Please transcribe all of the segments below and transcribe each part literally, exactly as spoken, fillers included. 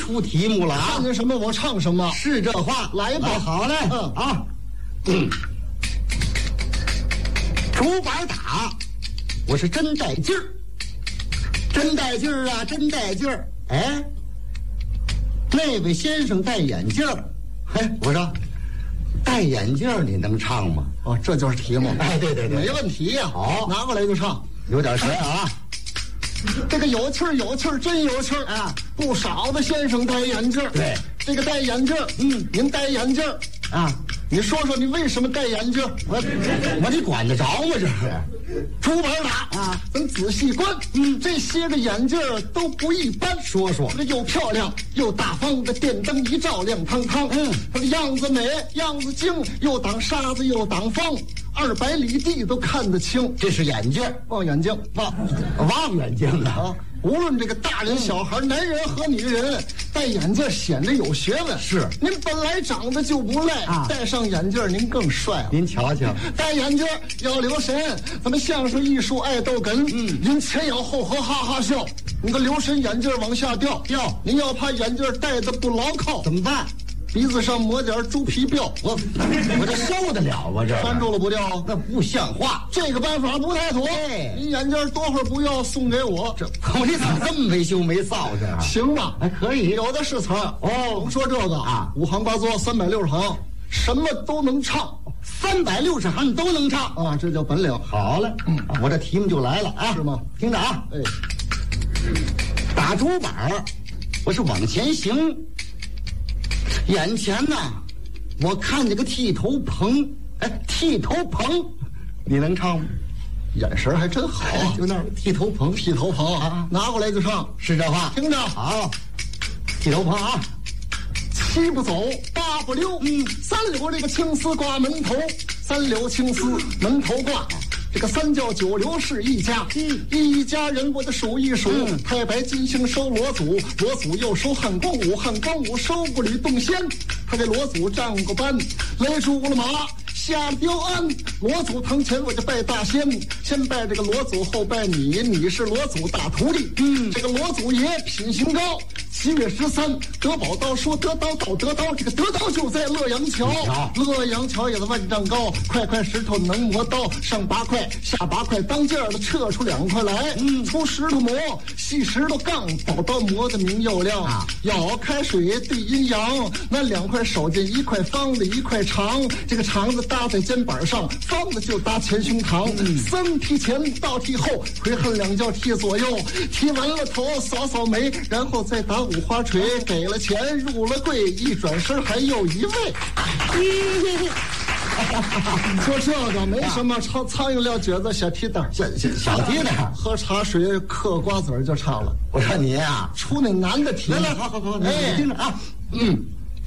出题目了啊！ 看见什么我唱什么， 是这话， 来吧。 好嘞，嗯啊，嗯，竹板打，我是真带劲儿，真带劲儿啊，真带劲儿！哎，那位先生戴眼镜儿，嘿，我说戴眼镜儿你能唱吗？ 哦，这就是题目。 哎，对对对， 没问题呀。 好， 拿过来就唱， 有点神啊。 这个有趣儿有趣儿真有趣儿啊！不少的先生戴眼镜儿。 对， 这个戴眼镜儿，嗯，您戴眼镜儿啊？你说说你为什么戴眼镜儿？ 我我得管得着吗？这是竹板打啊！咱仔细观，嗯，这些个眼镜儿都不一般。 说说， 这又漂亮又大方，的电灯一照亮堂堂。嗯，它的样子美，样子精，又挡沙子又挡风，二百里地都看得清。 这是眼镜， 望远镜， 望望远镜啊！ 啊，无论这个大人小孩、男人和女人，戴眼镜显得有学问。 是， 您本来长得就不赖啊，戴上眼镜您更帅了。 您瞧瞧， 戴眼镜要留神，咱们相声艺术爱逗哏，嗯，您前咬后合，哈哈笑。你个留神眼镜往下掉掉，您要怕眼镜戴的不牢靠， 怎么办？ 鼻子上抹点猪皮膏， 我我这受得了吗？这拴住了不掉， 那不像话。 这个办法不太妥。您眼镜多会儿不要，送给我。 这我这咋这么没羞没臊？这行吧？ 还可以， 有的是词儿。 哦， 甭说这个啊， 五行八作，三百六十行，什么都能唱， 三百六十行你都能唱啊，这叫本领。 好嘞，嗯，我这题目就来了啊， 是吗？ 听着啊， 哎， 打竹板儿，我是往前行。眼前呢，我看见个剃头棚，哎，剃头棚，你能唱吗？ 眼神还真好， 就那儿剃头棚， 剃头棚啊，拿过来就唱， 是这话。 听着， 好，剃头棚啊， 七不走，八不溜，嗯，三绺这个青丝挂门头，三绺青丝门头挂。这个三教九流是一家，嗯，一家人我得数一数。嗯、太白金星收罗祖，罗祖又收汉光武，汉光武收过吕洞仙。他给罗祖站过班，勒住了马，下了雕鞍。罗祖堂前我就拜大仙，先拜这个罗祖，后拜你，你是罗祖大徒弟。嗯，这个罗祖爷品行高。七月十三，德宝刀说得刀到得刀，这个得刀就在乐阳桥。乐阳桥也是万丈高，块块石头能磨刀，上八块下八块，当件的撤出两块来。嗯，粗石头磨，细石头杠，宝刀磨得明又亮。啊，舀开水对阴阳，那两块手劲，一块方的，一块长。这个长的搭在肩膀上，方的就搭前胸膛。嗯，僧踢前，倒踢后，回恨两脚踢左右，踢完了头，扫扫眉，然后再打五花锤，给了钱入了柜，一转身还有一位。说这个没什么，苍苍蝇撂蹶子小提灯， 小小小提灯， 喝茶水嗑瓜子就唱了。 我说您啊， 出那难的题。 来来，好好好， 哎， 听着啊，嗯，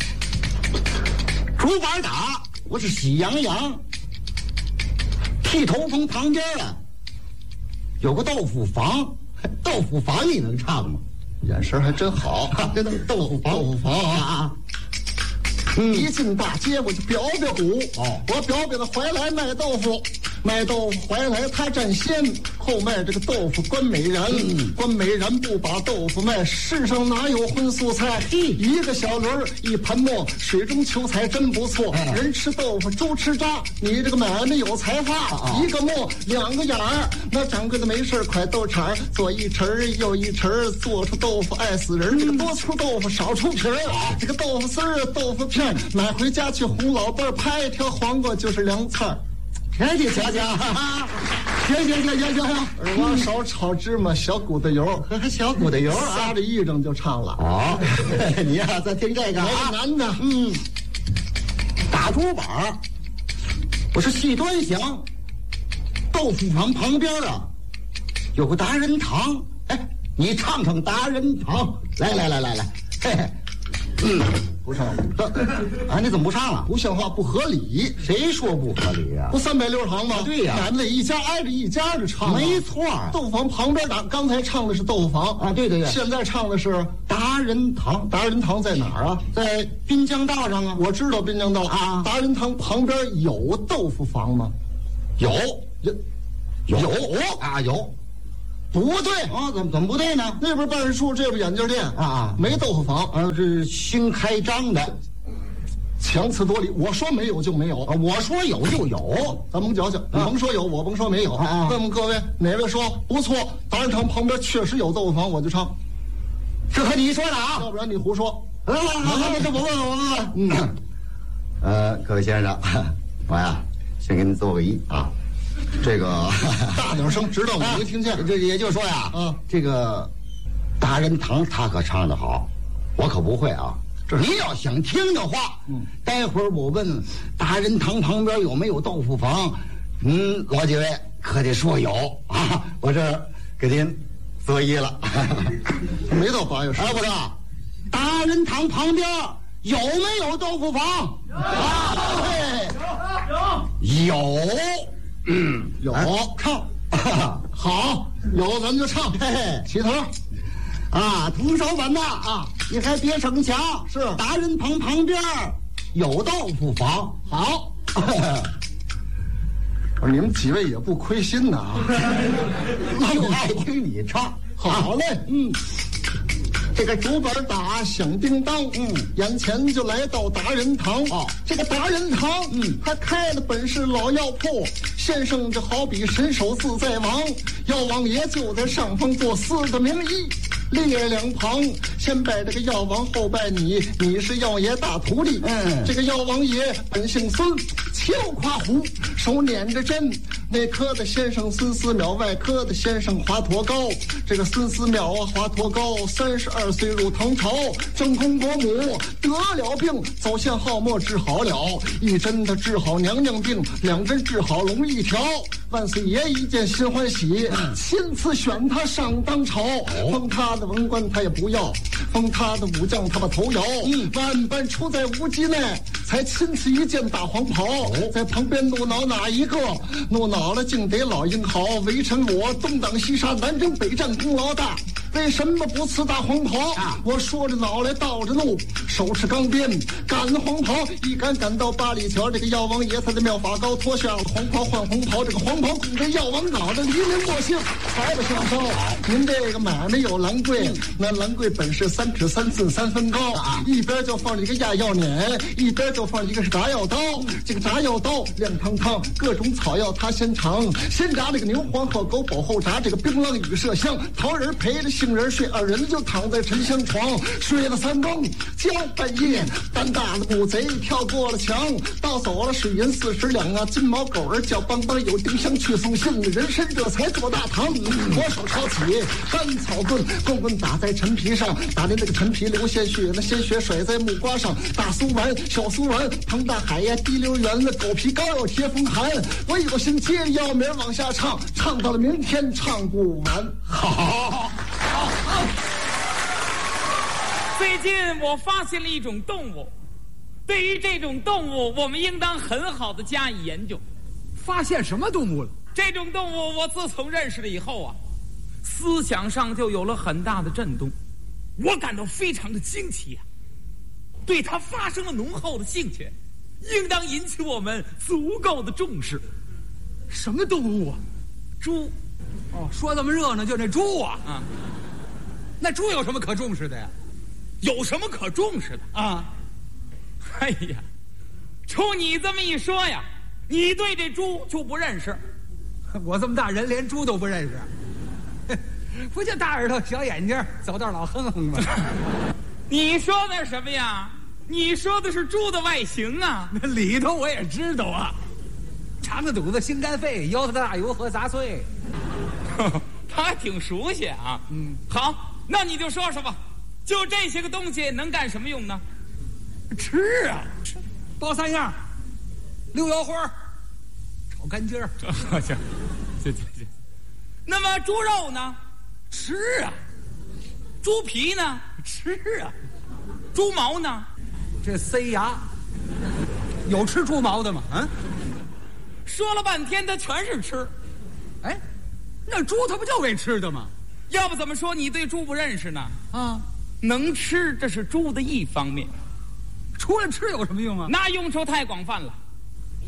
竹板打，我是喜羊羊。剃头棚旁边啊，有个豆腐房，豆腐房你能唱吗？ 眼神还真好， 真的豆腐房， 豆腐房啊！嗯，一进大街我就表表鼓，哦，我表表的怀来卖豆腐，卖豆腐怀来他占先，后卖这个豆腐关美然，嗯、关美然不把豆腐卖，世上哪有荤素菜？嗯、一个小轮一盘磨，水中求财真不错。嗯、人吃豆腐，猪吃渣，你这个买卖有才华。哦、一个磨，两个眼儿，那掌柜的没事快豆铲，左一匙右一匙，做出豆腐爱死人。这个多出豆腐少出皮儿，这个豆腐丝儿豆腐片买回家去哄老伴儿，拍一条黄瓜就是凉菜儿。 行行行行，行行行行行， 耳挖勺炒芝麻，小骨头油， 还小骨头油啊， 撒着一整就唱了。 哦，你呀、啊，再听这个啊， 男的， 嗯，打竹板，我是细端详，豆腐房旁边啊有个达人堂，哎，你唱唱达人堂，来来来来来，嘿嘿。嗯， 不唱了。啊，你怎么不唱了？ 不像话，不合理。 谁说不合理呀、啊？ 不三百六十行吗？ 啊、对呀、 买卖得一家挨着一家的唱、啊。 没错、啊。 豆腐房旁边打，刚才唱的是豆腐房啊，对对对。 现在唱的是达人堂。 达人堂在哪儿啊？ 在滨江道上啊。 我知道滨江道啊。 达人堂旁边有豆腐房吗？ 有有有有啊有。 不对啊，怎么怎么不对呢？ 那边办事处，这边眼镜店啊， 没豆腐坊， 啊，这新开张的， 强词夺理。我说没有就没有， 啊，我说有就有， 咱甭矫情，你甭说有，我甭说没有。 啊， 问问各位，哪位说不错？达人堂旁边确实有豆腐坊，我就唱。 这可你说的啊， 要不然你胡说。 好，好，好，这我问问，我问问。嗯，呃，各位先生，我呀，先给你做个揖啊。这个大点声，直到我没听见。 这也就是说呀， 啊， 这个达人堂他可唱得好，我可不会啊。你要想听的话，嗯，待会儿我问达人堂旁边有没有豆腐坊，嗯，老几位可得说有啊。我这给您作揖了。 没到八月十， 哎，不是，达人堂旁边有没有豆腐坊？有，啊、有，有，嗯， 有， 唱， 好，有咱就唱， 嘿嘿， 起头。 啊，同手们呐，啊，你还别逞强， 是达人棚旁边有豆腐坊， 好。我说你们几位也不亏心呐啊， 就爱听你唱。 好嘞，嗯。这个竹板打响叮当，嗯，眼前就来到达人堂。哦，这个达人堂，嗯，他开的本是老药铺，先生这好比神手自在王，药王爷就在上方做四个名医。列两旁，先拜这个药王，后拜你，你是药爷大徒弟。嗯，这个药王爷本姓孙，俏夸虎，手捻着针。内科的先生孙思邈，外科的先生华佗高。这个孙思邈啊，华佗高，三十二岁入唐朝，正宫国母得了病，走向号末治好了，一针他治好娘娘病，两针治好龙一条。万岁爷一见心欢喜，亲自选他上当朝，封他的文官他也不要，封他的武将他把头摇。嗯，万般出在无极内，才亲自一件大黄袍，在旁边怒恼哪一个？怒恼了竟得老英豪，微臣我东挡西杀，南征北战功劳大，为什么不赐大黄袍？啊，我说着恼来倒着怒，手持钢鞭赶黄袍，一赶赶到八里桥，这个药王爷他的妙法高，脱下了黄袍换红袍，这个黄袍拱着药王脑袋，黎民百姓财不相烧。您这个买卖有兰桂，嗯，那兰桂本是三尺三寸三分高，啊，一边就放了一个压药碾，一边就放了一个是炸药刀。这个炸药刀亮堂堂，各种草药他先尝，先炸这个牛黄鹤狗保，后炸这个槟榔与麝香，桃仁陪着杏仁睡，二人就躺在沉香床，睡了三更，交半夜，胆大的母贼跳过了墙，盗走了水银四十两啊，金毛狗儿叫邦邦，有丁香去送信，人参这才做大堂。左手抄起干草棍，棍棍打在陈皮上，打的那个陈皮流鲜血，那鲜血甩在木瓜上。大苏丸小苏丸彭大海呀，滴溜圆了狗皮膏药贴风寒，我有心接着药名往下唱，唱到了明天唱不完。 好，好，好。 最近我发现了一种动物，对于这种动物，我们应当很好的加以研究。 发现什么动物了？ 这种动物我自从认识了以后啊，思想上就有了很大的震动，我感到非常的惊奇啊，对它发生了浓厚的兴趣，应当引起我们足够的重视。 什么动物啊？ 猪。 哦，说这么热闹就这猪啊？ 啊， 那猪有什么可重视的呀？ 有什么可重视的啊？ 哎呀，冲你这么一说呀，你对这猪就不认识。 我这么大人连猪都不认识，不就大耳朵小眼睛，走道老哼哼吗？ 你说的是什么呀？你说的是猪的外形啊？ 那里头我也知道啊，肠子肚子心肝肺腰子大油和杂碎。 他还挺熟悉啊。嗯，好，那你就说说吧，就这些个东西能干什么用呢？ 吃啊，吃，包三样，溜腰花，炒干筋儿。 行，行行行。那么猪肉呢？ 吃啊。 猪皮呢？ 吃啊。 猪毛呢？ 这塞牙。有吃猪毛的吗？啊？ 说了半天，它全是吃。 哎，那猪它不就为吃的吗？ 要不怎么说你对猪不认识呢？ 啊， 能吃这是猪的一方面， 除了吃有什么用啊？ 那用处太广泛了。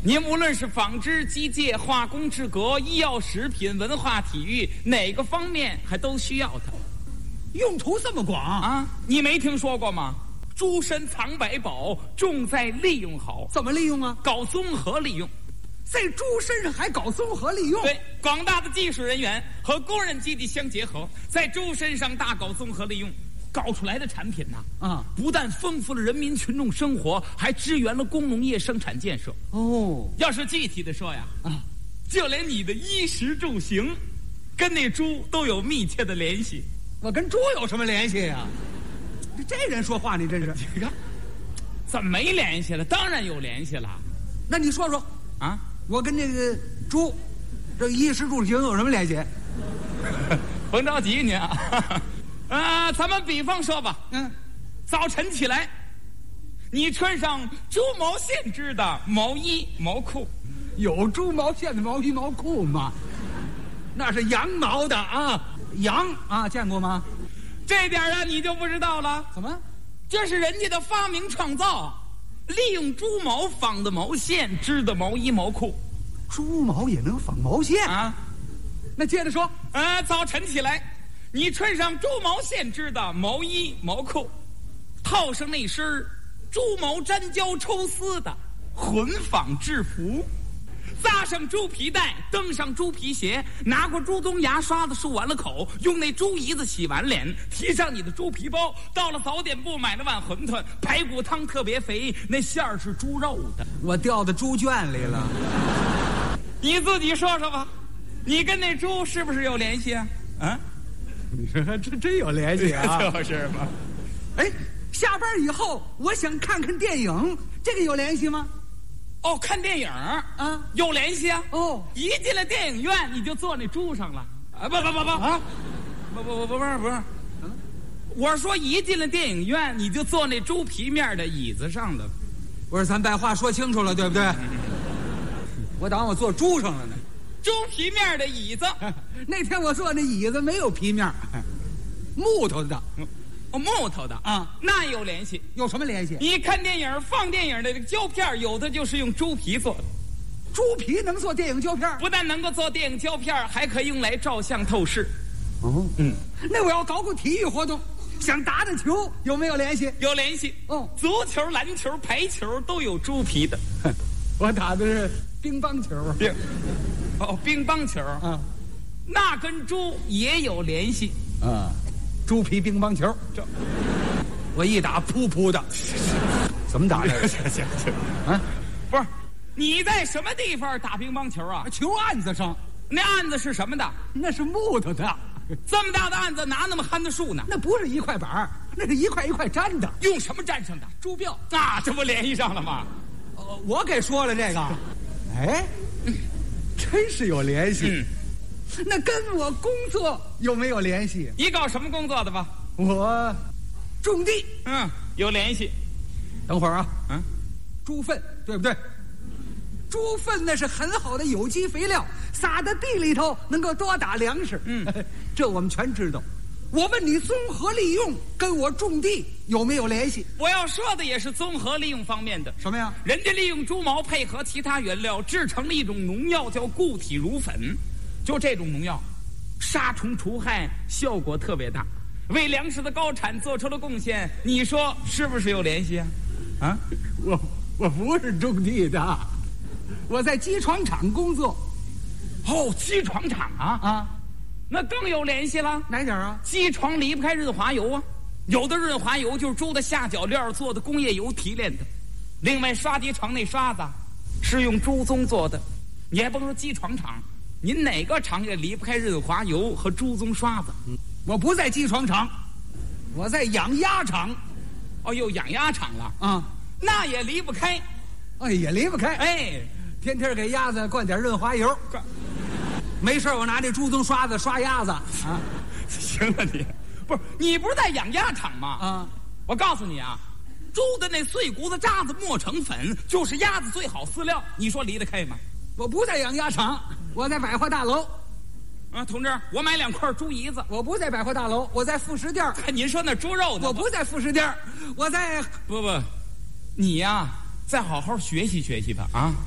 您无论是纺织、机械、化工、制革、医药、食品、文化、体育，哪个方面还都需要它。 用途这么广啊！你没听说过吗？猪身藏百宝，重在利用好。 怎么利用啊？ 搞综合利用。 在猪身上还搞综合利用？ 对，广大的技术人员和工人基地相结合，在猪身上大搞综合利用，搞出来的产品呐、啊，啊，不但丰富了人民群众生活，还支援了工农业生产建设。 哦， 要是具体的说呀，啊，就连你的衣食住行，跟那猪都有密切的联系。 我跟猪有什么联系呀、啊？这人说话你真是， 你看，怎么没联系了？当然有联系了。 那你说说啊， 我跟这个猪，这衣食住行有什么联系？ 甭着急您啊，啊，咱们比方说吧，嗯，早晨起来，你穿上猪毛线织的毛衣毛裤， 有猪毛线的毛衣毛裤吗？那是羊毛的啊。羊啊，见过吗？ 这点啊，你就不知道了。 怎么？ 这是人家的发明创造，利用猪毛纺的毛线织的毛衣毛裤。 猪毛也能纺毛线啊？ 那接着说。 呃，早晨起来，你穿上猪毛线织的毛衣毛裤，套上那身猪毛粘胶抽丝的混纺制服。扎上猪皮带，蹬上猪皮鞋，拿过猪鬃牙刷子漱完了口，用那猪胰子洗完脸，提上你的猪皮包，到了早点部买了碗馄饨，排骨汤特别肥，那馅儿是猪肉的。 我掉到猪圈里了。 你自己说说吧，你跟那猪是不是有联系啊？啊， 你说还真真有联系啊？ 就是嘛。 哎，下班以后我想看看电影，这个有联系吗？ 哦，看电影啊，有联系啊。哦，一进了电影院你就坐那猪上了啊！不不不不啊！不不不不不是不是，嗯，我说一进了电影院你就坐那猪皮面的椅子上了。 我说咱把话说清楚了，对不对？我当我坐猪上了呢。 猪皮面的椅子， 那天我坐那椅子没有皮面，木头的。 哦，木头的啊，那有联系。 有什么联系？ 你看电影放电影的这个胶片，有的就是用猪皮做的。 猪皮能做电影胶片？ 不但能够做电影胶片，还可以用来照相透视。 哦，嗯，那我要搞个体育活动，想打打球，有没有联系？ 有联系。哦，足球、篮球、排球都有猪皮的。 我打的是乒乓球。 乒，哦，乒乓球啊，那跟猪也有联系啊。猪皮乒乓球，这我一打噗噗的，怎么打的？ 行行行啊，不是你在什么地方打乒乓球啊？ 球案子上。 那案子是什么的？ 那是木头的。 这么大的案子哪那么憨的树呢？ 那不是一块板，那是一块一块粘的。 用什么粘上的？ 猪鳔。 那这不联系上了吗？ 呃，我给说了这个。哎，嗯、真是有联系。嗯，那跟我工作有没有联系？ 你搞什么工作的吧？ 我种地。 嗯，有联系。 等会儿啊， 嗯， 猪粪对不对？猪粪那是很好的有机肥料，撒在地里头能够多打粮食。嗯，这我们全知道。我问你，综合利用跟我种地有没有联系？ 我要说的也是综合利用方面的。 什么呀？ 人家利用猪毛配合其他原料制成了一种农药，叫固体乳粉。就这种农药，杀虫除害效果特别大，为粮食的高产做出了贡献。你说是不是有联系啊？ 啊，我我不是种地的，我在机床厂工作。 哦，机床厂啊啊，那更有联系了。 哪点啊？ 机床离不开润滑油啊，有的润滑油就是猪的下脚料做的工业油提炼的。另外，刷机床那刷子是用猪鬃做的。你还甭说机床厂，您哪个厂也离不开润滑油和猪鬃刷子。 嗯，我不在机床厂，我在养鸭场。 哦，又养鸭场了啊？那也离不开。 哎，也离不开。 哎， 天天给鸭子灌点润滑油。没事，我拿这猪鬃刷子刷鸭子啊。 行了你，不是你不是在养鸭场吗？啊，我告诉你啊，猪的那碎骨子渣子磨成粉，就是鸭子最好饲料。你说离得开吗？ 我不在养鸭场，我在百货大楼。 啊，同志，我买两块猪胰子。 我不在百货大楼，我在副食店。 您说那猪肉呢？ 我不在副食店，我在…… 不不，你呀，再好好学习学习吧啊！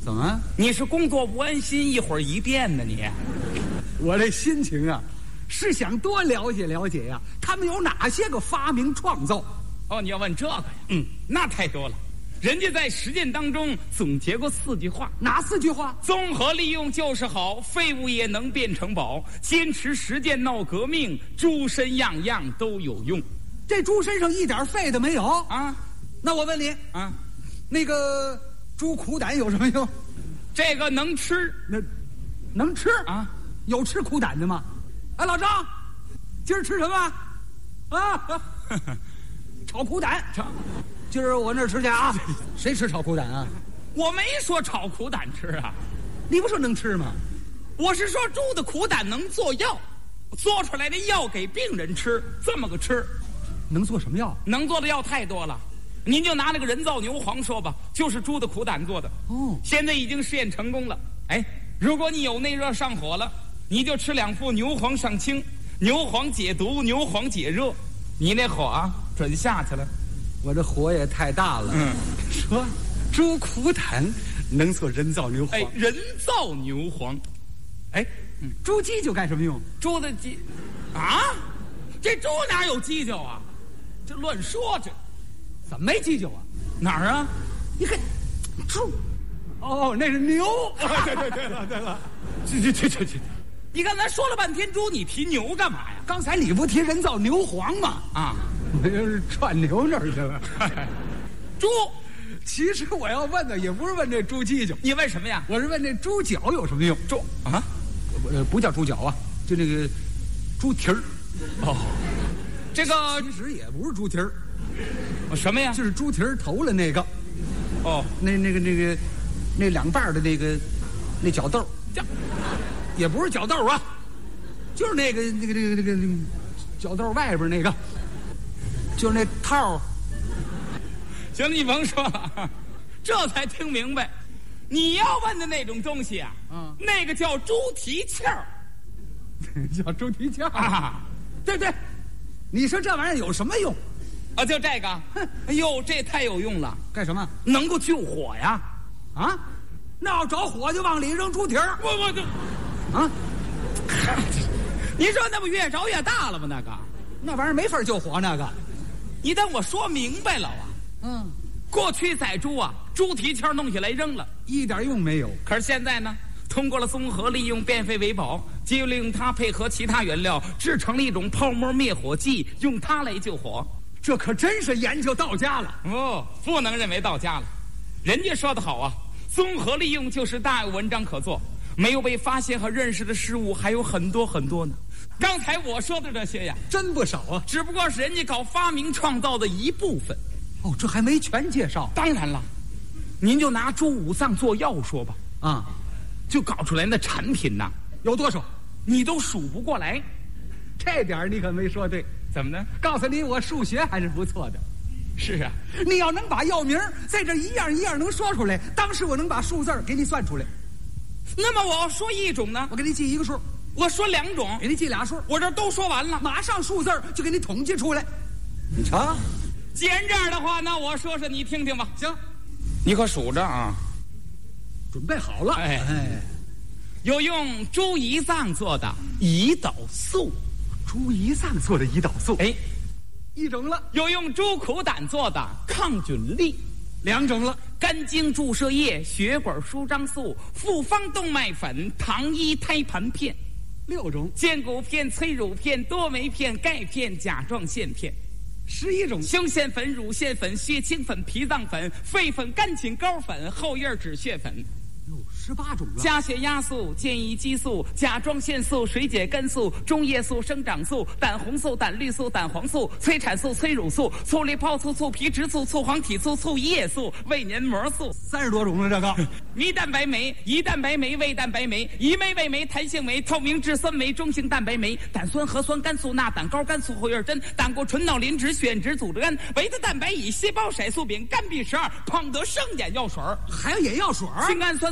怎么？ 你是工作不安心，一会儿一变呢？你， 我这心情啊，是想多了解了解呀，他们有哪些个发明创造？ 哦，你要问这个呀？ 嗯， 那太多了。人家在实践当中总结过四句话， 哪四句话？ 综合利用就是好，废物也能变成宝，坚持实践闹革命，猪身样样都有用。 这猪身上一点废的没有啊？ 那我问你啊， 那个猪苦胆有什么用？ 这个能吃， 那能吃啊？ 有吃苦胆的吗？哎，老张，今儿吃什么？啊，炒苦胆。 炒。 今儿我那儿吃去啊！谁吃炒苦胆啊？ 我没说炒苦胆吃啊， 你不说能吃吗？ 我是说猪的苦胆能做药，做出来的药给病人吃，这么个吃。 能做什么药？ 能做的药太多了，您就拿那个人造牛黄说吧，就是猪的苦胆做的。 哦， 现在已经试验成功了。哎，如果你有内热上火了，你就吃两副牛黄上清，牛黄解毒，牛黄解热，你那火啊准下去了。 我这火也太大了。 嗯， 说猪苦胆能做人造牛黄。 哎，人造牛黄。 哎，嗯、猪犄角干什么用？ 猪的犄啊，这猪哪有犄角啊？这乱说这， 怎么没犄角啊？ 哪儿啊？ 你看，猪，哦，那是牛。对对对了对了，这这这这这， 你刚才说了半天猪，你提牛干嘛呀？ 刚才你不提人造牛黄吗？ 啊。 我就是串牛那儿去了。 猪， 其实我要问的也不是问这猪犄角， 你问什么呀？ 我是问这猪脚有什么用？ 猪啊， 呃，不叫猪脚啊，就那个猪蹄儿。 哦，这个其实也不是猪蹄儿， 什么呀？ 就是猪蹄儿头了那个。 哦， 那那个那个那两瓣的那个那角豆， 这也不是角豆啊，就是那个那个那个那个那个角豆外边那个。就是那套。 行了，你甭说了，这才听明白，你要问的那种东西啊， 嗯， 那个叫猪蹄鞘叫猪蹄鞘啊。 对对，你说这玩意儿有什么用？ 啊，就这个，哎呦，这太有用了， 干什么？ 能够救火呀！ 啊，那要着火就往里扔猪蹄儿。 我我就啊， 您说那不越着越大了吗？那个， 那玩意儿没法救火，那个。 你等我说明白了啊！ 嗯， 过去宰猪啊，猪蹄鞘弄起来扔了， 一点用没有。 可是现在呢，通过了综合利用变废为宝，既利用它配合其他原料，制成了一种泡沫灭火剂，用它来救火。 这可真是研究到家了。 哦，不能认为到家了，人家说得好啊，综合利用就是大有文章可做。没有被发现和认识的事物还有很多很多呢。刚才我说的这些呀， 真不少啊， 只不过是人家搞发明创造的一部分。 哦，这还没全介绍。 当然了，您就拿猪五脏做药说吧， 啊， 就搞出来那产品呐， 有多少， 你都数不过来。 这点你可没说对。 怎么呢？ 告诉你，我数学还是不错的。 是啊， 你要能把药名在这一样一样能说出来，当时我能把数字给你算出来。 那么我要说一种呢， 我给你记一个数； 我说两种， 给你记俩数。 我这都说完了， 马上数字就给你统计出来。你瞧， 既然这样的话，那我说说你听听吧。 行， 你可数着啊， 准备好了。 哎哎， 有用猪胰脏做的胰岛素， 猪胰脏做的胰岛素， 哎， 一种了； 有用猪苦胆做的抗菌力， 两种了； 肝经注射液、血管舒张素、复方动脉粉、糖衣胎盘片， 六种； 坚骨片、催乳片、多酶片、钙片、甲状腺片， 十一种； 胸腺粉、乳腺粉、血清粉、脾脏粉、肺粉、甘芩膏粉、后叶止血粉。 有十八种了。 加血压素、建议激素、甲状腺素、水解根素、中叶素、生长素、胆红素、胆绿素、胆黄素、催产素、催乳素、醋类泡素、醋皮质素、醋黄体素、醋叶素、胃黏膜素， 三十多种了。这个胰蛋白酶、胰蛋白酶、胃蛋白酶、胰酶、胃酶、弹性酶、透明质酸酶、中性蛋白酶、胆酸核酸苷素钠、胆高苷素后叶针、胆固醇、脑磷脂、血脂组织胺、维他蛋白乙、细胞色素丙、肝 B 十二、胖德生眼药水， 还有眼药水， 精氨酸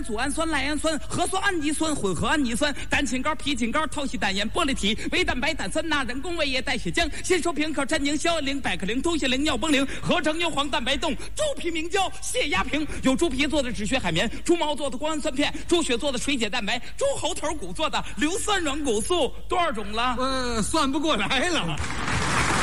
组氨酸、赖氨酸、核酸氨基酸、混合氨基酸、单腈苷、皮腈苷、透析胆盐、玻璃体、微蛋白、胆酸钠、人工胃液、代血浆、先说平克、镇宁、消炎灵、百克灵、通血灵、尿崩灵，合成牛黄蛋白冻、猪皮明胶、血压平，有猪皮做的止血海绵，猪毛做的胱氨酸片，猪血做的水解蛋白，猪猴头骨做的硫酸软骨素，多少种了？ 呃，算不过来了。